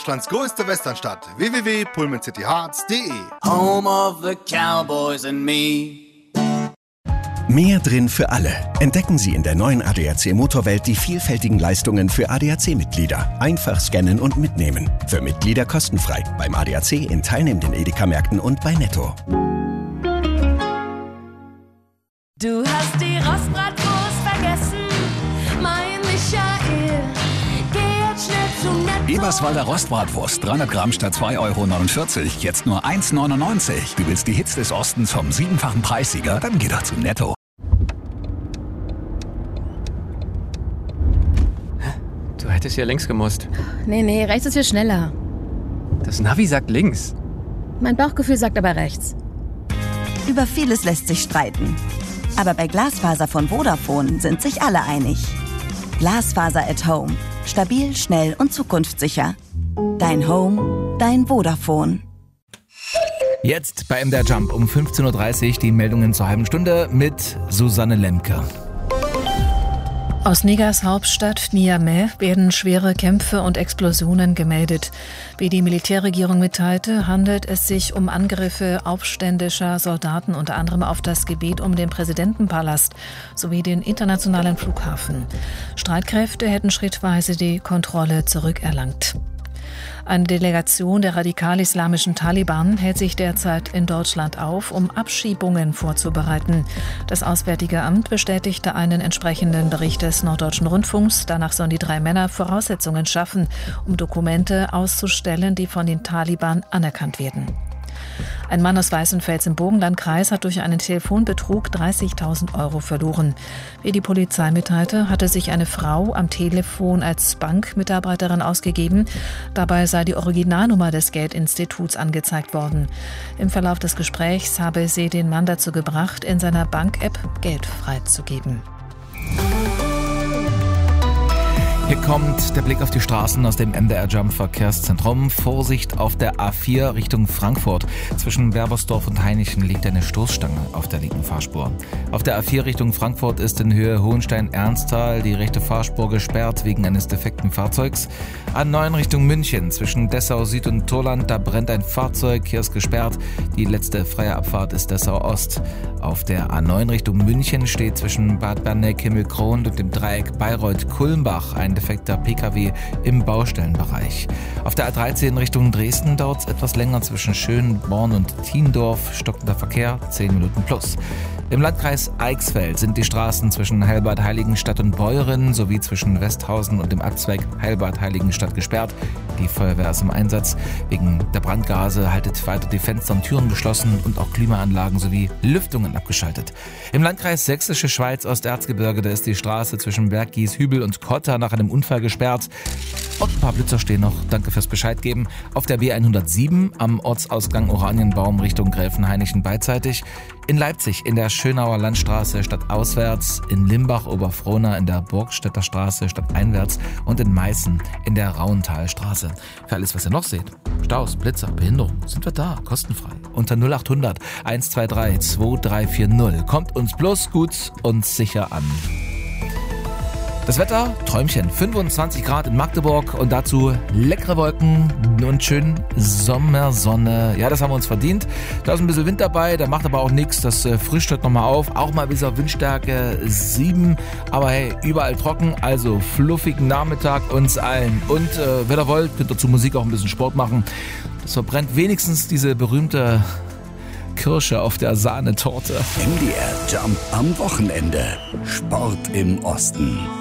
Deutschlands größte Westernstadt. www.pullmancityhearts.de. Home of the Cowboys and me. Mehr drin für alle. Entdecken Sie in der neuen ADAC Motorwelt die vielfältigen Leistungen für ADAC-Mitglieder. Einfach scannen und mitnehmen. Für Mitglieder kostenfrei. Beim ADAC in teilnehmenden Edeka-Märkten und bei Netto. Du hast die Rostbratwurst vergessen, mein Michael. Geh jetzt schnell zum Netto. Eberswalder Rostbratwurst, 300 Gramm statt 2,49 €, jetzt nur 1,99 €. Du willst die Hits des Ostens vom 7-fachen Preissieger? Dann geh doch zu Netto. Du hättest hier längs gemusst. Nee, rechts ist hier schneller. Das Navi sagt links. Mein Bauchgefühl sagt aber rechts. Über vieles lässt sich streiten. Aber bei Glasfaser von Vodafone sind sich alle einig. Glasfaser at Home. Stabil, schnell und zukunftssicher. Dein Home, dein Vodafone. Jetzt bei MDR Jump um 15.30 Uhr die Meldungen zur halben Stunde mit Susanne Lemke. Aus Nigers Hauptstadt Niamey werden schwere Kämpfe und Explosionen gemeldet. Wie die Militärregierung mitteilte, handelt es sich um Angriffe aufständischer Soldaten unter anderem auf das Gebiet um den Präsidentenpalast sowie den internationalen Flughafen. Streitkräfte hätten schrittweise die Kontrolle zurückerlangt. Eine Delegation der radikal-islamischen Taliban hält sich derzeit in Deutschland auf, um Abschiebungen vorzubereiten. Das Auswärtige Amt bestätigte einen entsprechenden Bericht des Norddeutschen Rundfunks. Danach sollen die 3 Männer Voraussetzungen schaffen, um Dokumente auszustellen, die von den Taliban anerkannt werden. Ein Mann aus Weißenfels im Burgenlandkreis hat durch einen Telefonbetrug 30.000 € verloren. Wie die Polizei mitteilte, hatte sich eine Frau am Telefon als Bankmitarbeiterin ausgegeben. Dabei sei die Originalnummer des Geldinstituts angezeigt worden. Im Verlauf des Gesprächs habe sie den Mann dazu gebracht, in seiner Bank-App Geld freizugeben. Hier kommt der Blick auf die Straßen aus dem MDR Jump Verkehrszentrum. Vorsicht auf der A4 Richtung Frankfurt. Zwischen Werbersdorf und Hainichen liegt eine Stoßstange auf der linken Fahrspur. Auf der A4 Richtung Frankfurt ist in Höhe Hohenstein-Ernsthal die rechte Fahrspur gesperrt wegen eines defekten Fahrzeugs. A9 Richtung München zwischen Dessau Süd und Torland, da brennt ein Fahrzeug, hier ist gesperrt. Die letzte freie Abfahrt ist Dessau Ost. Auf der A9 Richtung München steht zwischen Bad Berneck-Himmelkron und dem Dreieck Bayreuth-Kulmbach ein defekter Pkw im Baustellenbereich. Auf der A13 Richtung Dresden dauert es etwas länger zwischen Schönborn und Thiendorf, stockender Verkehr, 10 Minuten plus. Im Landkreis Eichsfeld sind die Straßen zwischen Heilbad-Heiligenstadt und Beuren sowie zwischen Westhausen und dem Abzweig Heilbad-Heiligenstadt gesperrt. Die Feuerwehr ist im Einsatz. Wegen der Brandgase haltet weiter die Fenster und Türen geschlossen und auch Klimaanlagen sowie Lüftungen abgeschaltet. Im Landkreis Sächsische Schweiz Osterzgebirge, da ist die Straße zwischen Berggies, Hübel und Kotter nach einem Unfall gesperrt. Und ein paar Blitzer stehen noch. Danke fürs Bescheid geben. Auf der B107 am Ortsausgang Oranienbaum Richtung Gräfenhainichen beidseitig. In Leipzig in der Schönauer Landstraße stadtauswärts, in Limbach-Oberfrohna in der Burgstädter Straße stadteinwärts und in Meißen in der Rauenthalstraße. Für alles, was ihr noch seht, Staus, Blitzer, Behinderung, sind wir da, kostenfrei. Unter 0800 123 2340. Kommt uns bloß gut und sicher an. Das Wetter, Träumchen, 25 Grad in Magdeburg und dazu leckere Wolken und schön Sommersonne. Ja, das haben wir uns verdient. Da ist ein bisschen Wind dabei, da macht aber auch nichts. Das frischt heute nochmal auf. Auch mal bis auf Windstärke 7. Aber hey, überall trocken, also fluffigen Nachmittag uns allen. Und wenn ihr wollt, könnt ihr zur Musik auch ein bisschen Sport machen. Das verbrennt wenigstens diese berühmte Kirsche auf der Sahnetorte. MDR Jump am Wochenende. Sport im Osten.